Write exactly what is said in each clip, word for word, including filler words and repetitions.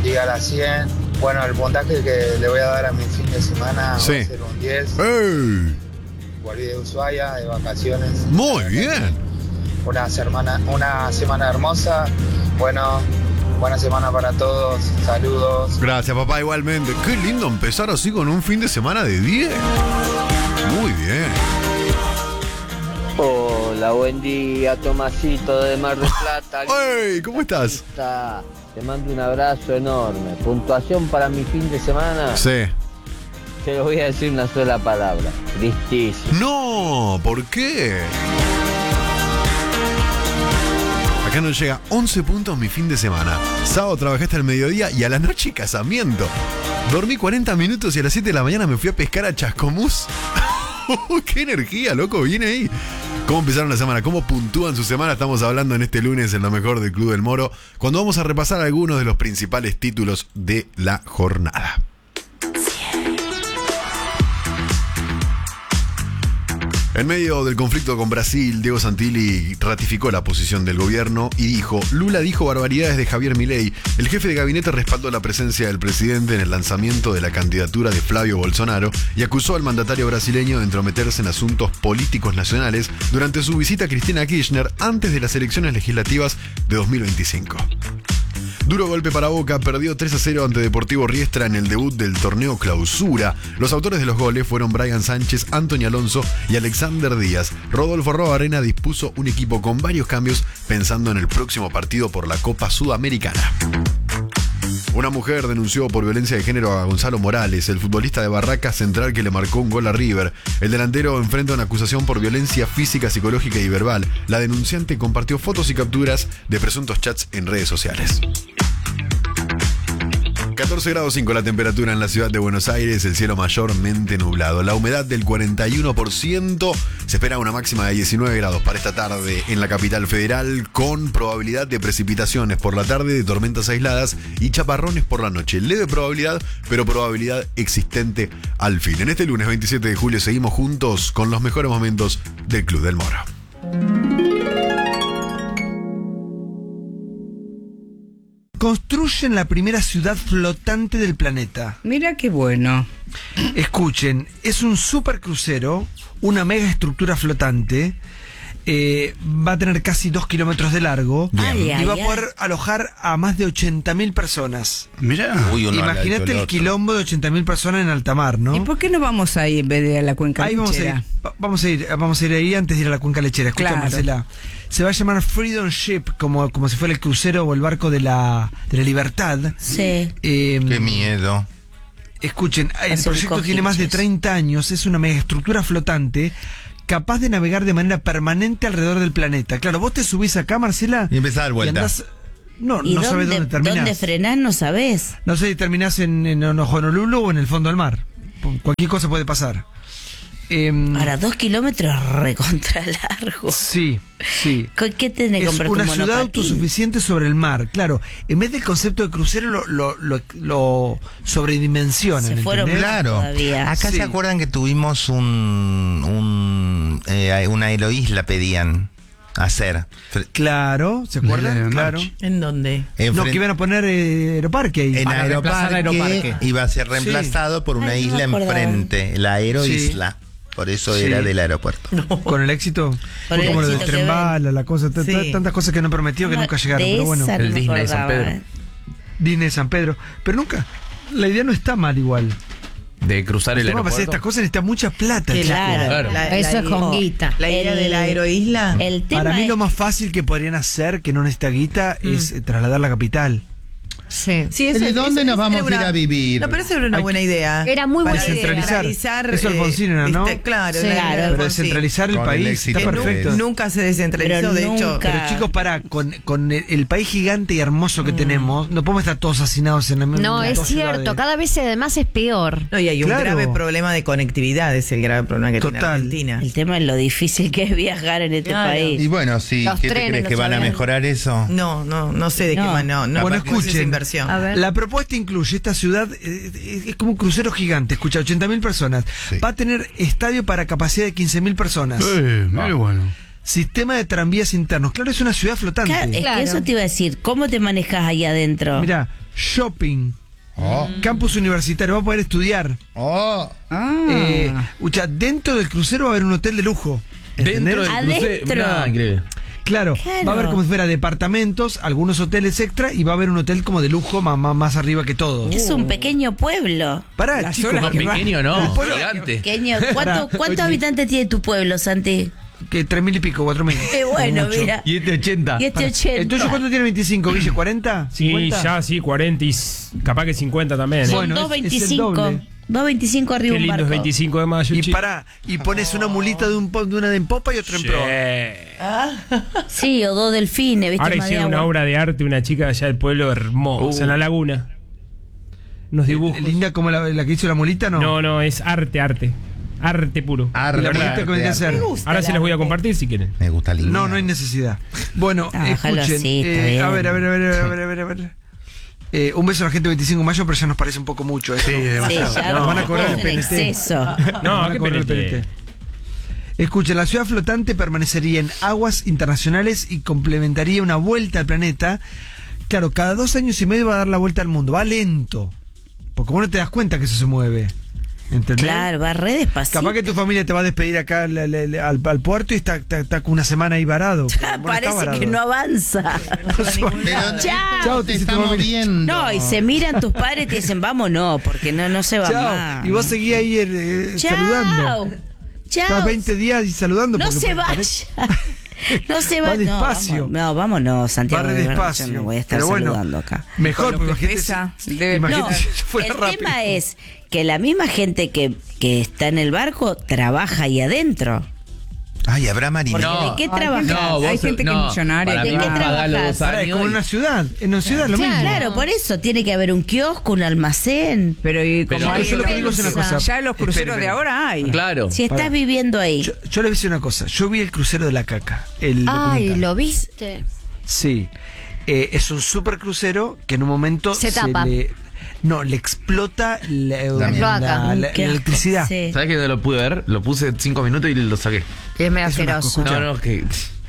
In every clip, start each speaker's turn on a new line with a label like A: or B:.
A: iría a las cien. Bueno, el puntaje que le voy a dar a mi fin de semana
B: sí.
A: va a ser un diez.
B: ¡Ey!
A: Volví de Ushuaia, de vacaciones.
B: Muy bien.
A: Una semana, una semana hermosa. Bueno, buena semana para todos. Saludos.
B: Gracias, papá, igualmente. Qué lindo empezar así con un fin de semana de diez. Muy bien.
C: Hola, buen día, Tomasito de Mar del Plata.
B: ¡Hey! ¿Cómo estás?
C: Te mando un abrazo enorme. Puntuación para mi fin de semana.
B: Sí.
C: Te lo voy a decir una sola palabra. Tristísimo.
B: No, ¿por qué? Acá nos llega once puntos mi fin de semana. Sábado trabajé hasta el mediodía y a la noche casamiento. Dormí cuarenta minutos y a las siete de la mañana me fui a pescar a Chascomús. ¡Qué energía, loco! Viene ahí. ¿Cómo empezaron la semana? ¿Cómo puntúan su semana? Estamos hablando en este lunes en lo mejor del Club del Moro, cuando vamos a repasar algunos de los principales títulos de la jornada. En medio del conflicto con Brasil, Diego Santilli ratificó la posición del gobierno y dijo: Lula dijo barbaridades de Javier Milei. El jefe de gabinete respaldó la presencia del presidente en el lanzamiento de la candidatura de Flavio Bolsonaro y acusó al mandatario brasileño de entrometerse en asuntos políticos nacionales durante su visita a Cristina Kirchner antes de las elecciones legislativas de dos mil veinticinco. Duro golpe para Boca, perdió tres a cero ante Deportivo Riestra en el debut del torneo Clausura. Los autores de los goles fueron Brian Sánchez, Antonio Alonso y Alexander Díaz. Rodolfo Arrobarrena dispuso un equipo con varios cambios pensando en el próximo partido por la Copa Sudamericana. Una mujer denunció por violencia de género a Gonzalo Morales, el futbolista de Barracas Central que le marcó un gol a River. El delantero enfrenta una acusación por violencia física, psicológica y verbal. La denunciante compartió fotos y capturas de presuntos chats en redes sociales. catorce grados cinco la temperatura en la ciudad de Buenos Aires, el cielo mayormente nublado. La humedad del cuarenta y uno por ciento. Se espera una máxima de diecinueve grados para esta tarde en la capital federal, con probabilidad de precipitaciones por la tarde, de tormentas aisladas y chaparrones por la noche. Leve probabilidad, pero probabilidad existente al fin. En este lunes veintisiete de julio seguimos juntos con los mejores momentos del Club del Moro.
D: Construyen la primera ciudad flotante del planeta.
E: Mira qué bueno.
D: Escuchen, es un supercrucero, una mega estructura flotante. Eh, va a tener casi dos kilómetros de largo.
E: Ay,
D: y
E: ay,
D: va
E: ay.
D: a poder alojar a más de ochenta mil personas.
B: Mirá.
F: Uy, uno
D: Imagínate el quilombo de ochenta mil personas en alta mar, ¿no?
E: ¿Y por qué no vamos ahí en vez de a la cuenca
D: Ahí vamos a ir.
E: lechera?
D: Va- Vamos a ir, vamos a ir ahí antes de ir a la cuenca lechera. Escucha,
E: Claro.
D: Marcela. Se va a llamar Freedom Ship, como, como si fuera el crucero o el barco de la, de la libertad.
E: Sí.
D: Eh,
F: Qué miedo.
D: Escuchen, el
E: Hacer
D: proyecto tiene más de
E: cojiches.
D: treinta años, es una megaestructura flotante capaz de navegar de manera permanente alrededor del planeta. Claro, vos te subís acá, Marcela,
F: Y empezás a dar
D: y
F: vuelta.
D: andás- no,
E: ¿Y
D: no
E: dónde,
D: sabés dónde terminás.
E: dónde frenás? No sabés.
D: No sé si terminás en, en Honolulu o en el fondo del mar. Cualquier cosa puede pasar. Em,
E: Ahora, dos kilómetros recontra largo.
D: sí, sí.
E: ¿Con qué tenés que
D: Es
E: comprar
D: una
E: tu
D: ciudad
E: monopatín?
D: autosuficiente sobre el mar, claro. En vez del concepto de crucero lo, lo, lo, lo sobredimensionan.
E: Se fueron
D: ¿entendés?
E: más
F: Claro.
E: todavía.
F: Acá
D: Sí.
F: se acuerdan que tuvimos un, un eh, una aeroisla pedían hacer.
D: Claro, ¿se acuerdan? Claro.
G: ¿En dónde?
F: En
D: No,
F: fren-
D: que iban a poner eh, Aeroparque ahí.
F: en
G: Para reemplazar
F: Aeroparque,
G: Aeroparque.
F: iba a ser reemplazado por una
E: Ay, no me
F: isla
E: acordaba.
F: enfrente, la aeroisla. Por eso
D: Sí.
F: era del aeropuerto.
D: Con el éxito.
E: Con
D: Fue
E: el
D: como lo del
E: éxito que
D: tren
E: ven.
D: bala, la cosa, t-
G: Sí.
D: t- tantas cosas que no prometió que
E: No,
D: nunca llegaron,
E: de
D: pero bueno.
E: esa no
H: El
E: me
H: Disney de San
E: acordaba,
H: Pedro.
E: eh.
D: Disney de San Pedro. Pero nunca. La idea no está mal igual.
H: De cruzar el
D: Vamos a hacer
H: aeropuerto.
D: estas cosas necesita mucha plata.
G: Que
D: chicos.
G: la-
H: Claro.
G: la-
I: Eso
G: la-
I: es con guita.
G: La idea de la aeroisla.
E: El tema
D: Para mí
E: es-
D: lo más fácil que podrían hacer, que no necesita guita, es eh, trasladar la capital.
I: Sí.
G: Sí, eso-
F: ¿De dónde
G: eso-
F: nos
G: eso
F: vamos
G: era
F: a ir
G: una-
F: a vivir?
G: No, pero eso era una
D: Hay
G: buena idea.
I: Era muy
G: Para
I: buena idea.
D: Descentralizar.
G: descentralizar,
D: Eso
G: eh,
D: Alfonsina, ¿no?
G: viste, Claro,
I: Sí.
G: la idea de
E: Claro.
D: Pero
G: Alfonsín.
D: descentralizar el
F: Con el
D: país
F: éxito
D: está
G: Que nu-
D: perfecto.
G: nunca se descentralizó,
E: Pero
G: de hecho.
E: nunca.
D: Pero chicos, pará, con, con el, el país gigante y hermoso que tenemos, no podemos estar todos hacinados en la misma
I: No, es cierto. Cada vez además es peor.
G: No, y hay un
D: Claro.
G: grave problema de conectividad, es el grave problema que tiene
D: Total.
G: Argentina.
E: El tema es lo difícil que es viajar en este
G: Claro.
E: país.
F: Y bueno, sí,
I: Los
F: ¿qué te
I: trenes,
F: crees
I: los
F: que van a
I: aviones.
F: mejorar eso?
G: No, no, no sé de
E: No.
G: qué más, no, no,
D: Bueno,
G: capaz que es
D: escuchen.
G: inversión.
I: A ver.
D: La propuesta incluye esta ciudad, eh, es como un crucero gigante, escucha, ochenta mil personas.
F: Sí.
D: Va a tener estadio para capacidad de quince mil personas.
B: Eh, mira, bueno.
D: Sistema de tranvías internos. Claro, es una ciudad flotante.
E: Claro, es que
I: Claro.
E: eso te iba a decir. ¿Cómo te manejas ahí adentro?
D: Mira, shopping,
F: Oh.
D: campus universitario, va a poder estudiar.
F: Oh.
D: Eh, escucha, dentro del crucero va a haber un hotel de lujo. ¿entendés?
H: Dentro del crucero.
E: Adentro.
H: Mirá, increíble.
D: Claro,
E: Claro.
D: va a haber como si fuera departamentos, algunos hoteles extra y va a haber un hotel como de lujo más, más, más arriba que todos.
E: Es un pequeño pueblo.
D: Pará,
G: Las
D: chicos,
G: horas
H: No,
G: que va.
H: pequeño no,
D: pueblo-
H: gigante.
E: Pequeño. ¿Cuánto- ¿Cuántos habitantes tiene tu pueblo, Santi?
D: que tres mil y pico, cuatro mil.
E: Qué bueno,
D: Mucho.
E: mira.
H: Y este ochenta.
E: Y este ochenta.
D: ¿El tuyo cuánto tiene veinticinco, Guille? ¿cuarenta?
J: Sí,
D: ¿cincuenta?
J: ya sí, cuarenta y s- capaz que cincuenta también. ¿eh?
D: Bueno,
E: Dos
D: es- es el
E: veinticinco.
D: doble.
E: Dos veinticinco arriba
J: Qué
E: un
J: lindo
E: barco.
J: es veinticinco de mayo.
D: Y
J: chico.
D: pará, y pones una mulita de, un, po- de una de en popa y otra en
J: Sí.
D: proa.
E: Sí, o dos delfines, ¿viste?
J: Ahora
E: Más de
J: hicieron una
E: agua.
J: obra de arte, una chica allá del pueblo hermosa,
H: Uh.
J: en la laguna. Unos dibujos.
D: Linda como la, la que hizo la mulita, ¿no?
J: No, no, es arte, arte. Arte puro.
F: Arte,
D: ¿Y la
J: ¿verdad?
D: mulita cómo hay que hacer?
G: Me gusta
J: Ahora se
G: el
J: las voy a
G: arte.
J: compartir si quieren.
F: Me gusta lindo.
D: No, no hay necesidad. Bueno,
E: Ah, déjalo
D: escuchen.
E: así, está
D: eh,
E: bien.
D: a ver, a ver, a ver, a ver, a ver, a ver. Eh, un beso a la gente de veinticinco de mayo, pero ya nos parece un poco mucho. ¿eh?
B: Sí,
E: Sí,
B: demasiado.
E: ya
D: Nos van a cobrar el
E: en
D: P N T.
E: exceso.
J: No,
D: Nos van a
J: qué
D: cobrar el
J: P N T.
D: P N T. Escuchen, la ciudad flotante permanecería en aguas internacionales y complementaría una vuelta al planeta. Claro, cada dos años y medio va a dar la vuelta al mundo. Va lento. Porque vos no te das cuenta que eso se mueve. ¿Entendés?
E: Claro, va re despacito.
D: Capaz que tu familia te va a despedir acá al, al- al- al- al puerto y está, está, está con una semana ahí varado. Vos no estás
E: Parece
D: varado.
E: que no avanza.
F: Pero
E: Chao.
D: Chao,
F: te
D: te
F: está
D: hiciste mover.
F: moviendo.
E: No, y se miran tus padres y te dicen, vámonos, porque no, no se va
D: Chao.
E: más.
D: Y vos seguís ahí eh,
E: Chao.
D: saludando.
E: Chao.
D: Estás veinte días y saludando.
E: No
D: porque
E: se vaya.
D: parece-
E: No se
D: Va
E: va. No,
D: despacio.
E: vamos, no, vámonos, Santiago.
D: Va re
E: de verdad,
D: despacio.
E: yo no voy a estar
D: Pero bueno,
E: saludando acá.
D: mejor,
G: Con lo
D: porque
G: que
D: imagínate
G: pesa,
D: si-
G: debe-
D: imagínate
E: No,
D: si fuera
E: el
D: rápido.
E: tema es que la misma gente que, que está en el barco trabaja ahí adentro.
F: Ay, habrá marineros.
E: Porque
H: No.
E: ¿de qué
G: Hay
E: trabajas?
G: gente-
H: No, vos,
G: Hay gente que es
H: no,
G: millonaria,
H: para
E: ¿de
H: mí
E: qué
H: vas a pagar los
E: trabajas?
H: dos
D: Pará, es
H: años
D: como en
H: y-
D: una ciudad. En una ciudad lo mismo.
E: Claro, por eso tiene que haber un kiosco, un almacén.
G: Pero, y
H: Pero
G: como
H: yo
G: hay
H: lo
D: que digo es una cosa.
G: ya los cruceros
D: Esperen,
G: de ahora hay.
H: Claro.
E: Si estás
D: Pará.
E: viviendo ahí.
D: Yo, yo le voy a decir una cosa. Yo vi el crucero de la caca. El
I: Ay,
D: documental.
I: ¿lo viste?
D: Sí. Eh, es un super crucero que en un momento
I: Se tapa.
D: le, no, le explota la,
F: La
D: la-
I: cloaca.
D: la- la
E: Qué asco,
D: electricidad.
E: sí.
H: ¿Sabes que no lo pude ver? Lo puse cinco minutos y lo saqué.
I: Y es medio
D: Es una
I: asqueroso.
D: cosa.
H: No, no, que.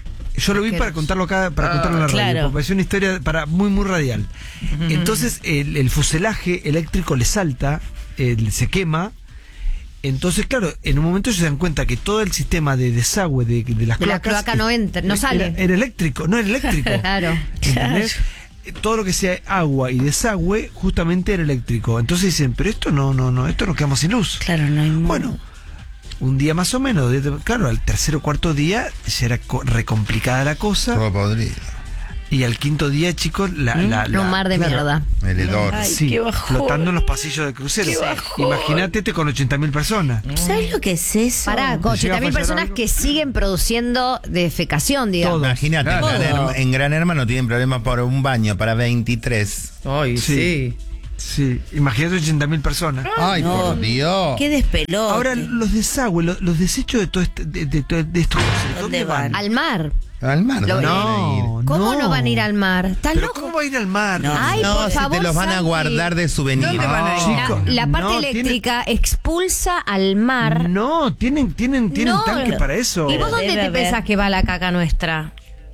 D: Yo lo vi para contarlo acá, para contarlo en la radio,
E: claro.
D: porque pareció una historia para muy muy radial. Entonces el, el fuselaje eléctrico le salta, el- se quema. Entonces, claro, en un momento se dan cuenta que todo el sistema de desagüe de, de las
I: De la
D: cloacas
I: cloaca no
D: es-
I: entra, no
D: era-
I: sale.
D: Era, eléctrico, no era eléctrico.
I: Claro.
D: ¿Entendés? Eh, Todo lo que sea agua y desagüe justamente era eléctrico. Entonces dicen, pero esto no, no, no, esto nos quedamos sin luz.
E: Claro, no hay modo.
D: Bueno, un día más o menos, de- claro, al tercer o cuarto día ya era co- recomplicada la cosa.
F: Todo podrido.
D: Y al quinto día, chicos, la, la, la-
I: Un mar de
D: claro,
I: mierda.
F: El hedor.
E: Ay,
D: Sí,
E: qué bajón.
D: flotando en los pasillos del crucero.
E: Qué bajón.
D: Imagínate este con ochenta mil personas.
E: ¿Sabes lo que es eso?
I: Pará, con
D: ¿Te llega a
I: ochenta mil
D: fallar
I: personas
D: algo?
I: que siguen produciendo defecación, digamos.
D: Todo.
F: Imagínate, en,
H: Claro.
F: Gran Herma- en Gran Hermano tienen problemas por un baño para veintitrés.
G: Ay,
D: Sí.
G: sí.
D: Sí, imagínate ochenta mil personas.
F: Ay,
E: no.
F: por Dios.
E: Qué despelote.
D: Ahora, los desagües, los, los desechos de, todo este, de, de- de- de estos cruceros, ¿dónde
E: ¿Dónde
D: van?
E: van?
I: Al mar.
F: Al mar,
I: Lo-
F: ¿dónde van a ir?
D: No,
I: ¿Cómo no, van a ir al mar? ¿Estás
D: ¿Pero
I: loco?
D: cómo va a ir al mar?
E: No.
I: Ay,
F: no,
I: por
F: si
I: favor,
F: te los van a
I: Santi.
F: guardar de souvenir.
G: ¿Dónde van a ir?
I: La,
D: Chicos,
I: la parte
D: no, tiene-
I: eléctrica expulsa al mar.
D: No, tienen, tienen, tienen
I: No.
D: tanque para eso.
I: ¿Y vos dónde
E: Debe
I: te
E: haber.
I: pensás que va la caca nuestra?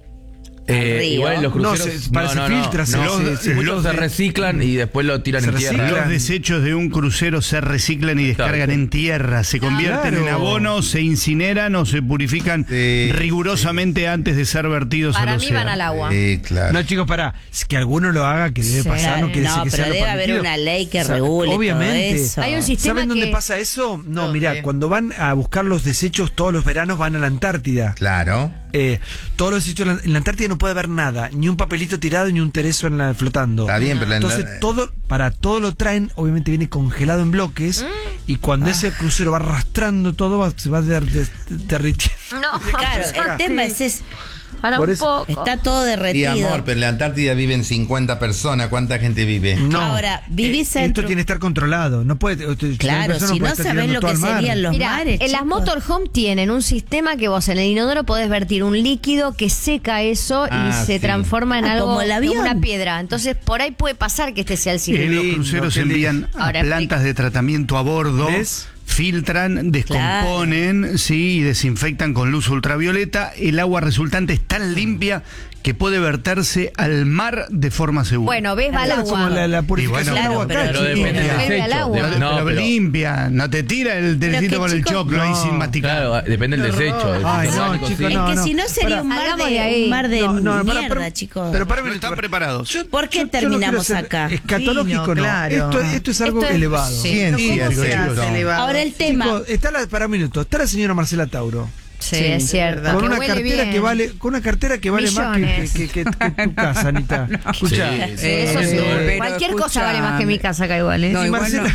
H: Eh,
E: río.
H: igual los
D: No,
H: cruceros.
D: se- para- se filtra, se-
H: no,
D: se- se-
H: muchos
K: los
H: se
K: de-
H: reciclan y después lo tiran
D: Se
H: en tierra.
D: reciclan.
K: Los desechos de un crucero se reciclan y descargan
H: Claro.
K: en tierra, se convierten
D: Claro.
K: en abono, se incineran o se purifican
F: Sí,
K: rigurosamente antes de ser vertidos
I: Para
K: al
I: mí
K: océano.
I: van al agua.
F: Sí, claro.
D: No, chicos, pará. Es que alguno lo haga, que debe
I: Sí.
D: pasar, no quiere decir
E: No,
D: que
E: pero
D: sea lo
E: debe haber
D: permitido.
E: una ley que
D: O sea,
E: regule todo
D: obviamente.
E: eso.
I: Hay un sistema
D: ¿Saben dónde
I: que-
D: pasa eso? No,
G: No,
D: mirá,
G: sí.
D: cuando van a buscar los desechos todos los veranos van a la Antártida.
F: Claro.
D: Eh, todos los desechos en la, en la Antártida no puede haber nada, ni un papelito tirado ni un tereso en la, flotando.
F: Está bien, pero en la-
D: Entonces todo, para todo lo traen, obviamente viene congelado en bloques y cuando ese crucero va arrastrando todo va- se va der- des- derritiendo.
I: No,
E: Claro, el tema es ese.
I: para
D: Por
I: un
D: eso-
I: poco.
E: Está todo
F: Y
E: derretido.
F: amor, pero en la Antártida viven cincuenta personas. ¿Cuánta gente vive?
D: No.
E: Ahora, vivís
D: Eh,
E: adentro-
D: Esto tiene que estar controlado. No puede. ochenta
E: Claro,
D: personas
E: si
D: puede
E: no
D: estar
E: sabés
D: tirando
E: lo
D: todo
E: que
D: al mar.
E: serían los
I: Mira,
E: mares.
I: en las
E: chicos.
I: motorhome tienen un sistema que vos en el inodoro podés vertir un líquido que seca eso
F: Ah,
I: y se
F: sí.
I: transforma en
E: Ah,
I: algo
E: como el avión.
I: una piedra. Entonces por ahí puede pasar que este sea el
K: Eh,
I: sistema.
K: los
D: lindo,
K: cruceros
D: qué
K: envían a
I: Ahora
K: plantas de tratamiento a bordo
D: ¿Ves?
K: filtran, descomponen, sí, y desinfectan con luz ultravioleta. El agua resultante es tan limpia que puede verterse al mar de forma segura.
I: Bueno, ves, va al
D: Claro, como
I: agua.
D: la, la purificación
K: Y bueno,
D: del agua
E: pero-
D: acá.
H: Pero depende del
D: chiquita.
I: Bebe al
H: desecho.
I: agua.
H: De- no,
K: pero,
H: pero-
K: limpia, no te tira el telecito
E: que,
K: con el
E: chicos,
K: choclo ahí
D: no.
K: sin masticar.
H: Claro, depende del desecho. del
D: Ay,
H: desecho
D: no,
H: orgánico,
D: chicos,
H: sí.
D: no.
E: Es que si no sería un mar
I: Salgamos de
E: de,
I: ahí.
E: un mar de
D: No, no, para,
E: mierda,
D: para,
E: chicos.
D: Pero para un
K: No
D: minuto,
K: están
D: para-
K: preparados.
D: Yo-
E: ¿Por qué
D: yo- yo no
E: terminamos
D: quiero ser
E: acá?
D: Escatológico,
G: Sí, no,
D: no.
G: claro.
D: Esto, esto es algo
I: Esto es-
D: elevado.
I: sí.
F: Ciencia,
G: ¿Cómo se
F: chicos.
G: hace elevado?
E: Ahora el tema.
D: Chicos, está la, para un minuto, está la señora Marcela Tauro.
I: Sí,
G: Sí,
I: es
G: es
I: cierto.
G: verdad.
D: Con
I: Que
D: una
I: huele
D: cartera
I: bien.
D: que vale, con una cartera que vale más que,
I: Millones.
D: que, que- que tu casa, Anita. Escucha.
H: Sí, sí.
I: Eso sí.
D: Eh,
L: pero
I: Cualquier cosa
L: escucha,
I: vale más que mi casa acá igual, ¿eh?
L: No,
D: y
L: igual
D: Marcela,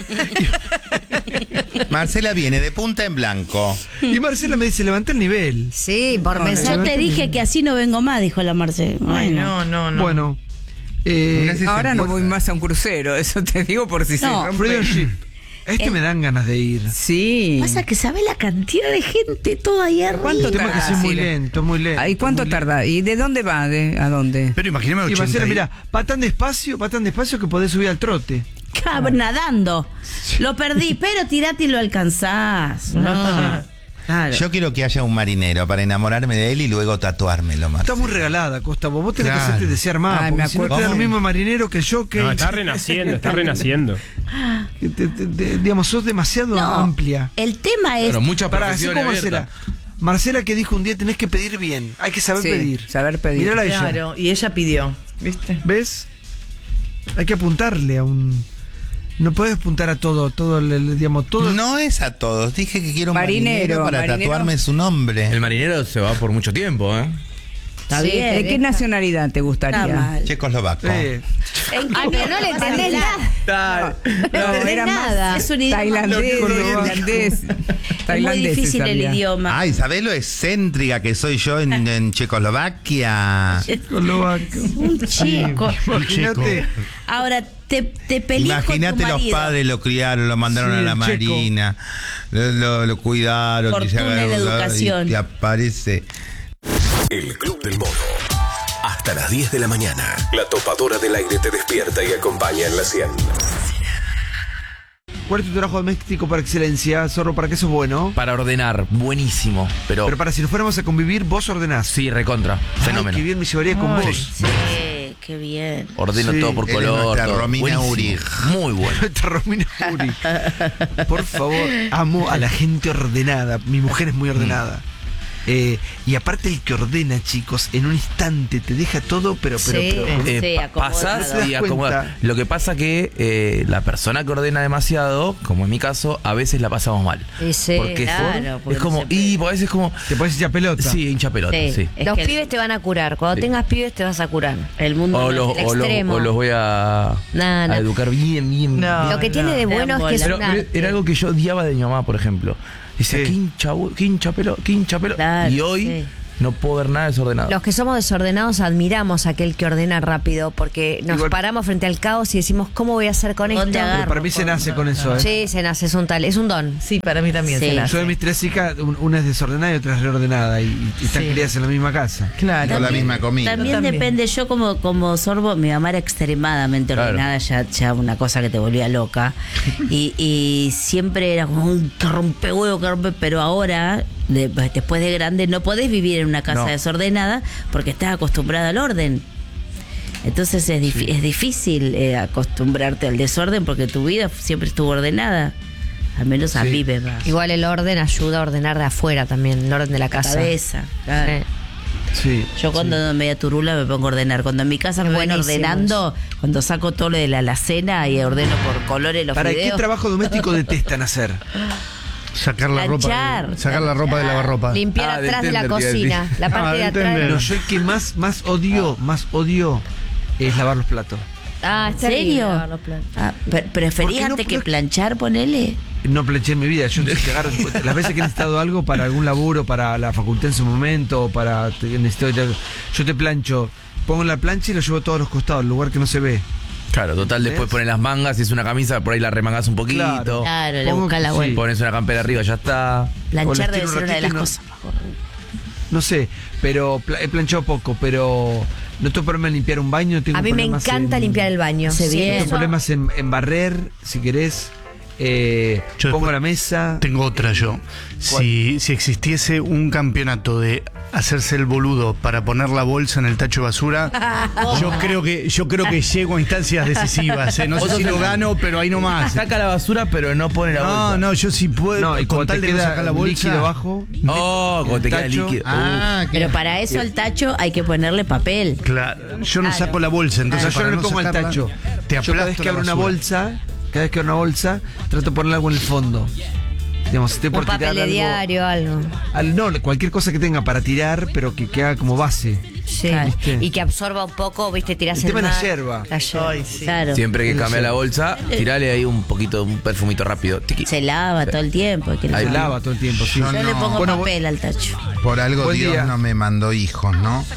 F: Marcela viene de punta en blanco.
D: y Marcela me dice, levanta el nivel.
I: Sí, por mensaje.
E: Yo te dije que así no vengo más, dijo la Marce.
G: Ay,
E: Bueno.
G: no, no, no.
D: Bueno. Eh,
F: Gracias.
L: Ahora no voy más a un crucero, eso te digo por si se
E: No,
L: rompe.
D: Freedom Ship. A este
E: Eh.
D: me dan ganas de ir.
L: Sí.
E: Pasa que sabe la cantidad de gente toda ahí arriba.
L: ¿Cuánto
D: El tema es que
L: tarda?
D: es muy
L: Sí, le-
D: lento, muy lento.
L: ¿Y cuánto
D: muy
L: tarda? ¿Y de dónde va? ¿De ¿A dónde?
K: Pero imaginemos
D: lento. Y
K: ochenta.
D: Marcela,
K: y-
D: mira, va tan despacio, va tan despacio que podés subir al trote.
E: Cabrón, nadando. Lo perdí, pero tirate y lo alcanzás. No.
G: Claro.
F: Yo quiero que haya un marinero para enamorarme de él y luego tatuármelo, Marcela.
D: Está muy regalada, Costa. Vos, vos tenés
K: Claro.
D: que hacerte desear más.
L: Ay, me
D: porque si no te
L: acuerdo.
D: da lo mismo marinero que yo, que,
J: No, está renaciendo, está renaciendo.
D: que te- te- te- digamos, sos demasiado
E: No,
D: amplia.
E: el tema es.
H: Bueno, muchas
D: Pará, así
H: profesiones
D: como Marcela.
H: abiertas.
D: Marcela que dijo un día tenés que pedir bien. Hay que saber
L: Sí,
D: pedir.
L: saber pedir.
D: Mirala a ella.
G: Claro, y ella pidió, ¿viste?
D: ¿Ves? Hay que apuntarle a un. No puedes apuntar a todo, todo el, el- digamos, todo.
F: No es a todos. Dije que quiero un
L: Marinero,
F: marinero, para
L: marinero.
F: tatuarme su nombre.
H: El marinero se va por mucho tiempo, ¿eh?
E: Está
I: Sí,
E: bien.
L: ¿De qué nacionalidad te
E: Está
L: gustaría?
E: mal.
F: Checoslovaco.
D: Eh,
E: ¿En qué
I: Ay, pero no le entendés nada.
L: No,
I: entendés
L: era más
I: nada.
E: Es un idioma.
L: tailandés,
D: Lo que-
L: irlandés.
E: Es muy
L: Tailandés
E: difícil el
L: sabía.
E: idioma.
F: Ay, ¿sabés lo excéntrica que soy yo en, en Checoslovaquia?
D: Checoslovaco.
E: Un chico.
D: Imagínate.
E: Ahora, te, te peleas con tu
F: Imagínate, los
E: marido.
F: padres lo criaron, lo mandaron
D: Sí,
F: a la
D: el checo.
F: marina, lo, lo- lo cuidaron, y se
E: Fortuna en
F: agarró-
E: educación.
F: y te aparece.
M: El Club del Mono. Hasta las diez de la mañana. La topadora del aire te despierta y acompaña en la cien.
D: ¿Cuál es tu trabajo doméstico por excelencia, Zorro? ¿Para qué sos bueno?
H: Para ordenar, buenísimo. Pero,
D: Pero para si nos fuéramos a convivir, vos ordenás.
H: sí, recontra. Fenómeno.
D: Ay, qué bien me llevaría con
G: Ay,
D: vos.
E: Sí, qué bien.
H: Ordeno
D: Sí.
H: todo por
F: Él es
H: color.
F: nuestra
H: todo.
F: Romina
H: Buenísimo.
F: Uri.
H: Muy bueno.
D: Esta Romina Uri. Por favor, amo a la gente ordenada. Mi mujer es muy ordenada. Eh, y aparte el que ordena, chicos, en un instante te deja todo, pero, pero,
I: Sí.
D: pero-
H: Eh,
E: Sí,
H: pa-
E: acomodado.
H: pasas
D: ¿Te das
H: y acomodas.
D: cuenta?
H: Lo que pasa que eh, la persona que ordena demasiado, como en mi caso, a veces la pasamos mal.
I: Sí, sí,
H: porque es-
E: claro, porque
H: es como,
E: no se
H: y a veces es como,
D: te puedes echar pelota.
H: sí, hincha pelota,
E: Sí.
H: sí.
E: Es
I: Los
E: que
I: pibes te van a curar. Cuando
H: Sí.
I: tengas pibes te vas a curar.
E: el mundo
H: O
E: no
H: los,
E: es
H: o, los,
I: extremo.
H: o los voy a,
I: No, no.
H: a educar bien, bien.
G: No.
H: bien.
I: Lo que tiene de
G: no.
I: bueno es que es
H: Pero,
I: una...
H: pero era algo que yo odiaba de mi mamá, por ejemplo. Dice,
D: Sí.
H: ¿qué hincha, bu- qué hincha pelo, qué hincha pelo?
E: Claro,
H: y hoy
E: sí.
H: no puedo ver nada desordenado.
I: Los que somos desordenados admiramos a aquel que ordena rápido porque nos
D: Igual-
I: paramos frente al caos y decimos, ¿cómo voy a hacer con esto?
E: ¿Dónde agarro?
D: Pero para mí se nace con eso, ¿eh?
I: Sí, se nace, es un tal, es un don.
G: Sí, para mí también
E: Sí.
G: se la
D: Yo
G: hace.
D: de mis tres hijas, un- una es desordenada y otra es reordenada. Y, y están
G: Sí.
D: criadas en la misma casa.
G: Claro.
F: Con la misma comida.
E: También,
G: También.
E: depende, yo como, como sorbo, mi mamá era extremadamente
H: Claro.
E: ordenada, ya, ya una cosa que te volvía loca. y, y siempre era como un que rompe huevo, que rompe, pero ahora, de- después de grande, no podés vivir en una casa
D: No.
E: desordenada porque estás acostumbrada al orden. Entonces es, dif- es difícil eh, acostumbrarte al desorden porque tu vida siempre estuvo ordenada. Al menos a
D: Sí.
E: mí me va.
I: Igual el orden ayuda a ordenar de afuera también, el orden de la casa.
E: Cabeza, claro.
I: Sí.
D: Sí.
E: Yo cuando me media turula me pongo a ordenar. Cuando en mi casa
I: Es
E: me ven
I: buenísimo
E: ordenando, cuando saco todo lo de la alacena y ordeno por colores los
D: ¿Para qué
E: fideos.
D: trabajo doméstico detestan hacer?
K: Sacar la ropa,
E: Planchar,
K: de, sacar la ropa de
E: planchar.
K: lavarropa.
I: Limpiar
H: Ah, de
I: atrás de la
H: tender, te iba a
I: cocina,
H: decir.
I: la parte
K: Ah,
I: de
K: de
I: atrás.
K: tender.
D: No, yo el que más, más odio, más odio es lavar los platos.
I: Ah,
E: ¿En
I: es terrible
E: serio?
I: lavar los platos.
E: Ah, pre- ¿Preferís
D: ¿Por qué no
E: antes que
D: podés-
E: planchar, ponele?
D: No planché en mi vida. Yo te agarro, las veces que he necesitado algo para algún laburo, para la facultad en su momento, o para te- necesito, yo te plancho, pongo la plancha y lo llevo a todos los costados, el lugar que no se ve.
H: Claro, total, después
D: ¿Ves?
H: pones las mangas, si es una camisa, por ahí la remangás un poquito.
D: Claro.
E: Claro, le
D: Pongo-
E: buscas la
D: sí.
E: vuelta.
H: Pones una campera arriba, ya está.
E: Planchar
D: O la
E: debe
D: estiro un
E: ser una de las
D: ratito y no-
E: cosas más horribles.
D: No sé, pero pla- he planchado poco, pero no tengo problema en limpiar un baño. Tengo
I: A mí me
D: problemas
I: encanta
D: en-
I: limpiar el baño.
E: Hace
I: Sí,
E: bien.
D: Tengo
I: eso-
D: problemas en, en barrer, si querés. eh,
K: Yo
D: pongo
K: después
D: la mesa.
K: Tengo otra yo. Si, si existiese un campeonato de hacerse el boludo para poner la bolsa en el tacho de basura, yo creo que yo creo que llego a instancias decisivas. ¿eh? No sé si lo gano, pero ahí nomás.
H: Saca la basura, pero no pone la
K: No,
H: bolsa.
K: no, yo sí puedo.
D: No, y
K: con
D: cuando
K: tal
D: te
K: de no
D: queda
K: sacar la bolsa.
D: líquido abajo.
H: Oh, cuando te queda
D: tacho.
H: líquido.
F: Ah,
E: Pero para eso al tacho hay que ponerle papel.
K: Claro, yo no
E: Claro.
K: saco la bolsa, entonces
D: O sea, yo
K: para
D: no le pongo el
K: sacarla,
D: tacho.
K: Te
D: Yo cada vez
K: aplasto
D: que
K: la
D: abro una
K: basura.
D: bolsa, cada vez que abro una bolsa, trato de ponerle algo en el fondo. Digamos, si estoy
I: Un
D: por
I: papel
D: tirar
I: de
D: algo,
I: diario, algo.
D: al- no, cualquier cosa que tenga para tirar, pero que, que haga como base.
I: Sí.
D: ¿Viste?
I: Y que absorba un poco, viste, tirás
D: El tema
I: el
D: es la
I: mar.
D: yerba.
I: La yerba.
G: Ay, sí.
E: Claro.
H: Siempre que
D: No
H: cambia
D: sé.
H: la bolsa, tirale ahí un poquito, un perfumito rápido. Tiqui.
E: Se lava todo el tiempo. hay que
H: Ahí
D: Se
E: lavar.
D: lava todo el tiempo. Sí.
F: Yo
E: Yo le
F: no.
E: pongo
D: Bueno,
E: papel al tacho.
F: Por algo
D: Buen
F: Dios
D: día.
F: no me mandó hijos, ¿no?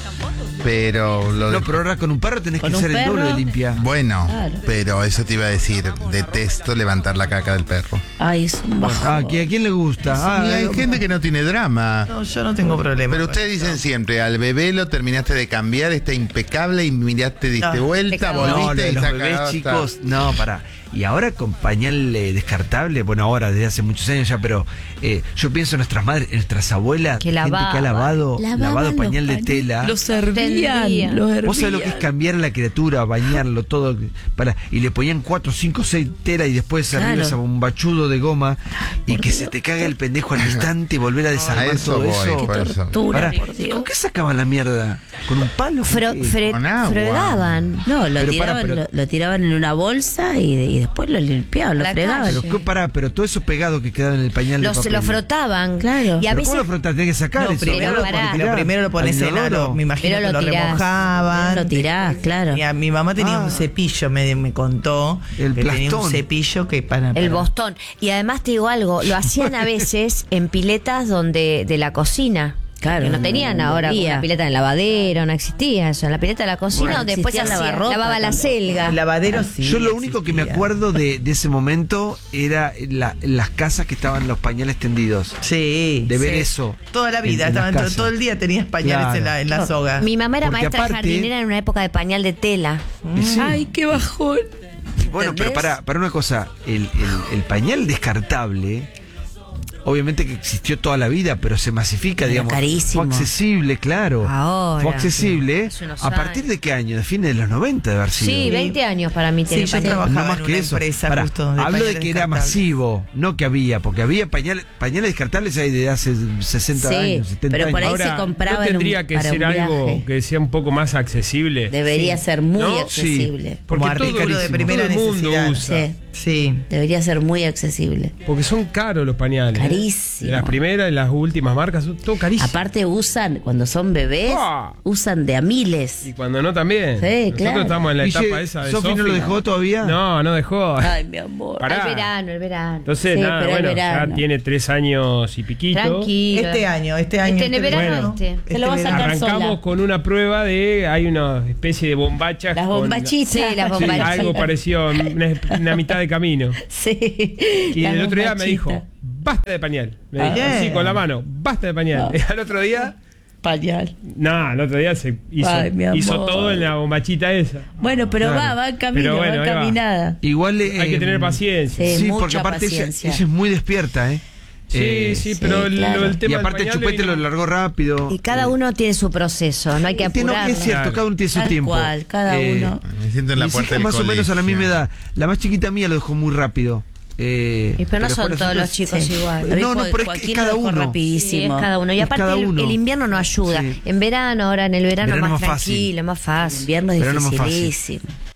F: Pero lo de-
D: No, pero ahora con un perro tenés
E: Con
D: que
E: un
D: hacer el doble
E: perro.
D: de limpia.
F: Bueno,
E: Claro.
F: pero eso te iba a decir. Detesto levantar la caca del perro.
E: Ay, es un bajón.
D: Ah, ¿que ¿a quién le gusta? Ah,
F: y hay
D: eh,
F: gente que no tiene drama.
G: No, yo no tengo problema.
F: Pero
G: con
F: ustedes
G: eso.
F: dicen siempre, al bebé lo terminaste de cambiar, está impecable y miraste, diste
G: No,
F: vuelta,
I: te cagó.
D: no, lo
F: volviste
D: de
F: y
D: los
F: está
D: bebés
F: cagado, está.
D: chicos, no, pará. Y ahora con pañal eh, descartable, bueno, ahora desde hace muchos años ya, pero eh, yo pienso en nuestras madres, en nuestras abuelas,
I: Que
D: gente
I: lavaba.
D: que ha lavado,
E: Lavaban
D: lavado
E: los
D: pañal de
E: pañales.
D: tela.
E: Los hervían.
I: Tendían.
E: Los hervían.
D: ¿Vos sabés lo que es cambiar a la criatura, bañarlo todo? Para, y le ponían cuatro, cinco, seis telas y después
E: Claro.
D: arriba ese bombachudo de goma y que se te caga el pendejo al instante y volver a desarmar
F: A eso
D: todo
F: voy,
D: eso.
F: por eso.
E: Tortura,
D: Pará,
E: por
D: ¿y
E: Dios.
D: ¿con qué sacaban la mierda? ¿Con un palo?
I: Fro-
D: ¿Con qué?
I: fre-
F: Con agua.
I: fregaban.
E: No, lo
D: Pero
E: tiraban,
D: para, pero-
E: lo, lo tiraban en una bolsa y, y después lo limpiaban, lo
I: La
E: fregaban.
D: Pero, ¿qué- pará, pero todo eso pegado que quedaba en el pañal de
I: Los,
D: papel.
I: lo frotaban.
E: Claro.
I: Y a
D: ¿Pero
I: veces
D: ¿Cómo lo frotas? Tenés que sacar
G: No,
D: eso.
G: primero,
I: Pero
G: lo,
I: pará.
G: pones- lo primero lo pones
D: Al
G: en
D: inodoro.
G: aro. Me imagino
I: Pero
G: que
I: lo
G: lo
I: tirás.
G: remojaban.
E: Lo tirás, claro.
G: Mi, mi mamá tenía
D: Ah.
G: un cepillo, me, me contó.
D: El
G: que tenía un
D: plastón.
G: cepillo que para.
I: el
G: para-
I: bostón. Y además te digo algo, lo hacían a veces en piletas donde de la cocina.
E: Claro,
I: Que no tenían
E: no
I: ahora como
E: había.
I: una pileta en el lavadero, no existía eso. En la pileta de la cocina
E: Bueno,
I: donde después
E: existía el
I: hacía-
E: lavarropa
I: lavaba la
E: también.
I: selga.
G: El lavadero sí.
D: Yo lo único que me
G: existía.
D: acuerdo de, de ese momento era la- las casas que estaban los pañales tendidos.
G: Sí.
D: De ver
G: sí.
D: eso.
G: Toda la vida,
D: en- en las
G: estaban to-
D: casas.
G: todo el día tenías pañales
D: Claro.
G: en la, en la soga.
I: Mi mamá era
D: Porque
I: maestra
D: aparte-
I: jardinera en una época de pañal de tela.
D: Y sí.
E: Ay, qué bajón.
D: Bueno, pero
E: ¿Entendés?
D: para, para una cosa, el, el- el pañal descartable, obviamente que existió toda la vida, pero se masifica,
E: Era
D: digamos.
E: carísimo.
D: Fue accesible, claro.
I: Ahora.
D: Fue accesible.
I: Hace unos
D: ¿A partir
I: años.
D: de qué año? De fines de los noventa de haber sido.
I: Sí, veinte años para mí
G: Sí,
I: tiene
G: yo
I: pañal.
G: trabajaba
D: No más
G: en
D: que
G: una
D: eso.
G: empresa
D: Pará,
G: justo de
D: hablo de
G: pañales
D: que era
G: descartables.
D: masivo, no que había, porque había pañales, pañales descartables ahí de hace sesenta
E: Sí,
D: años, setenta
E: pero
D: años.
E: por ahí
J: Ahora,
E: se compraba
J: ¿no
E: en un-
J: tendría que
E: para
J: ser
E: un
J: algo
E: viaje.
J: que sea un poco más accesible?
E: Debería ser muy
J: ¿No?
E: accesible.
J: Porque
G: Como
J: todo,
G: artículo de primera
J: todo el mundo
G: necesidad.
J: usa.
E: Sí.
G: Sí.
E: Debería ser muy accesible.
J: Porque son caros los pañales.
E: Carísimo.
J: De las primeras y las últimas marcas, son todo carísimo.
E: Aparte usan, cuando son bebés,
J: Ah.
E: usan de a miles.
J: Y cuando no también.
E: Sí,
J: Nosotros
E: claro.
J: estamos en la
D: Guille,
J: etapa esa de
D: ¿Sofi no lo
J: Sofi.
D: dejó todavía?
J: No, no dejó.
E: Ay, mi amor.
J: Pará.
I: El verano, el verano.
J: Entonces,
E: Sí,
J: nada,
E: pero el
J: bueno,
E: verano.
J: ya tiene tres años y piquito.
I: Tranquilo.
G: Este año, este año.
I: Este en el verano,
J: Bueno.
I: este.
E: Se lo va a
G: verano.
E: sacar
J: Arrancamos
E: sola.
J: con una prueba de. Hay una especie de bombachas.
E: Las
J: con-
E: bombachitas.
I: Sí, las
J: Sí,
I: bombachitas.
J: algo parecido, una, una mitad de camino.
E: Sí.
J: Y
E: las
J: el otro día me
E: bombachitas.
J: dijo, basta de pañal. Me
E: Ah.
J: dijo así
G: Bien.
J: con la mano, basta de pañal.
E: Ah.
J: Y al otro día,
E: Pañal.
J: no, el otro día se hizo,
E: Ay, mi
J: hizo
E: amor.
J: todo en la bombachita esa.
E: Bueno, pero
D: Claro.
E: va, va en camino,
J: Pero bueno,
E: va
J: ahí va.
E: encaminada.
D: Igual eh,
J: Hay que tener paciencia.
E: Sí,
D: Sí,
E: mucha
D: porque aparte ella,
E: paciencia.
D: ella es muy despierta, ¿eh?
J: Sí,
D: Eh,
J: sí,
E: sí,
J: pero el-
E: claro.
J: el tema
D: Y
J: del
D: aparte el
J: pañal
D: chupete
J: le-
D: lo largó rápido.
I: Y cada uno tiene su proceso, no hay que
D: Este no,
I: apurarlo.
D: es cierto,
J: Claro.
D: cada uno tiene su
E: Tal
D: tiempo.
E: cual, cada uno.
F: Me siento en la
D: mis
F: puerta
D: hijas
F: del
D: más o menos a la
F: colegio.
D: misma edad. La más chiquita mía lo dejó muy rápido. Eh,
I: Y pero no son
D: después
I: todos los
D: otros-
I: chicos
E: Sí.
I: igual.
E: A mí
D: No, no,
E: Jo-
D: pero es que
E: Joaquín
D: es cada
E: lo dejó
D: uno.
E: rapidísimo.
I: Sí, es cada uno. Y
D: Es
I: aparte
D: cada
I: el,
D: uno.
I: el invierno no ayuda.
D: Sí.
I: En verano, ahora en el verano,
D: Verano
I: más,
D: más fácil.
I: tranquilo, más
E: El
I: fácil.
E: invierno es
D: Verano más fácil.
E: dificilísimo.